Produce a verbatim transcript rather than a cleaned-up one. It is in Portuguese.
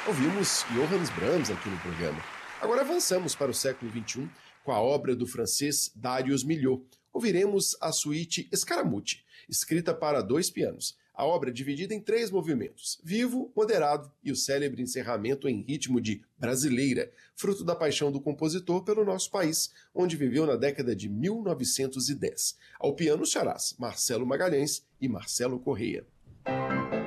Ouvimos Johannes Brahms aqui no programa. Agora avançamos para o século vinte e um com a obra do francês Darius Milhaud. Ouviremos a suíte Scaramucci, escrita para dois pianos. A obra é dividida em três movimentos, vivo, moderado e o célebre encerramento em ritmo de brasileira, fruto da paixão do compositor pelo nosso país, onde viveu na década de mil novecentos e dez. Ao piano, os xarás Marcelo Magalhães e Marcelo Corrêa.